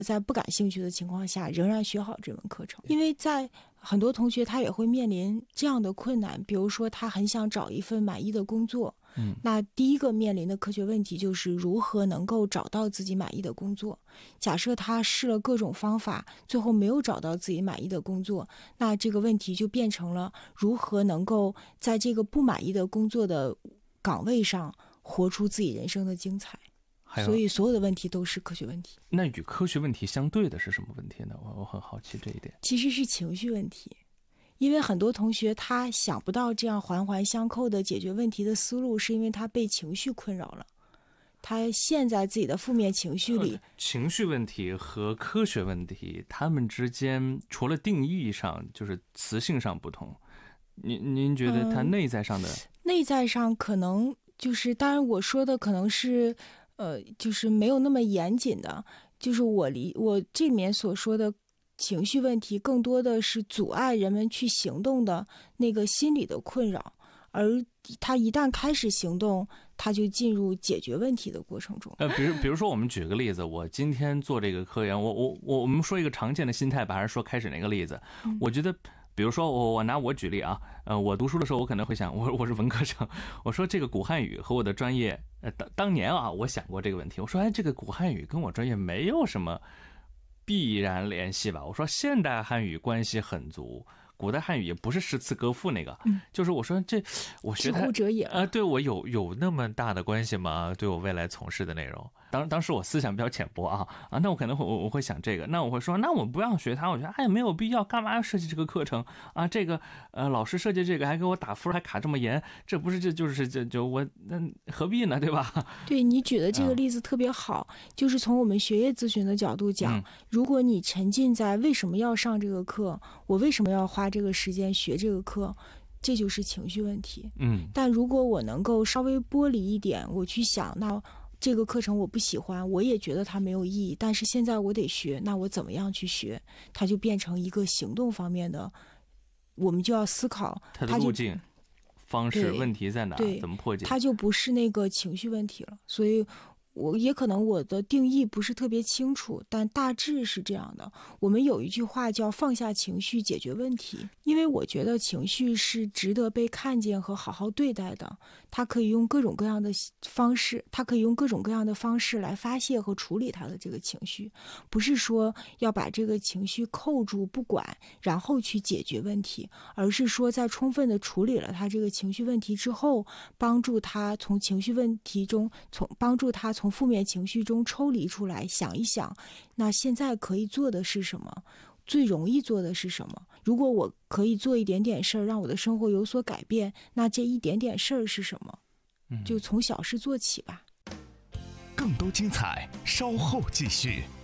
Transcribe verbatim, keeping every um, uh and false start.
在不感兴趣的情况下仍然学好这门课程。因为在很多同学他也会面临这样的困难，比如说他很想找一份满意的工作， 嗯， 那第一个面临的科学问题就是如何能够找到自己满意的工作。假设他试了各种方法，最后没有找到自己满意的工作，那这个问题就变成了如何能够在这个不满意的工作的岗位上活出自己人生的精彩。所以所有的问题都是科学问题。 那与科学问题相对的是什么问题呢？我我很好奇这一点。 其实是情绪问题。因为很多同学他想不到这样环环相扣的解决问题的思路，是因为他被情绪困扰了，他陷在自己的负面情绪里。 情绪问题和科学问题他们之间除了定义上就是词性上不同，您您觉得它内在上的、嗯、 内在上可能就是当然我说的可能是呃，就是没有那么严谨的，就是我离我这里面所说的情绪问题更多的是阻碍人们去行动的那个心理的困扰，而他一旦开始行动，他就进入解决问题的过程中。 呃，比如比如说我们举个例子，我今天做这个科研，我我我我们说一个常见的心态吧，还是说开始那个例子？嗯、我觉得。比如说我我拿我举例啊，呃，我读书的时候我可能会想，我我是文科生，我说这个古汉语和我的专业，呃，当当年啊，我想过这个问题，我说哎，这个古汉语跟我专业没有什么必然联系吧？我说现代汉语关系很足，古代汉语也不是诗词歌赋那个，嗯、就是我说这我学它知乎者也啊、 呃，对我有有那么大的关系吗？对我未来从事的内容？当当时我思想比较浅薄啊啊，那我可能会我我会想这个，那我会说，那我不要学它，我觉得哎没有必要，干嘛要设计这个课程啊？这个呃老师设计这个还给我打分还卡这么严，这不是这就是这就我那何必呢？对吧？ 对你举的这个例子特别好，嗯、就是从我们学业咨询的角度讲，嗯、如果你沉浸在为什么要上这个课，我为什么要花这个时间学这个课。这就是情绪问题。 嗯， 但如果我能够稍微剥离一点，我去想，那这个课程我不喜欢，我也觉得它没有意义，但是现在我得学，那我怎么样去学？它就变成一个行动方面的，我们就要思考它的路径、方式、问题在哪，怎么破解？ 它就不是那个情绪问题了。所以我也可能我的定义不是特别清楚，但大致是这样的。我们有一句话叫放下情绪解决问题，因为我觉得情绪是值得被看见和好好对待的，它可以用各种各样的方式，它可以用各种各样的方式来发泄和处理它的这个情绪，不是说要把这个情绪扣住不管，然后去解决问题，而是说在充分的处理了他这个情绪问题之后，帮助他从情绪问题中从帮助他从负面情绪中抽离出来，想一想那现在可以做的是什么，最容易做的是什么。如果我可以做一点点事儿让我的生活有所改变，那这一点点事儿是什么？就从小事做起吧。 更多精彩稍后继续。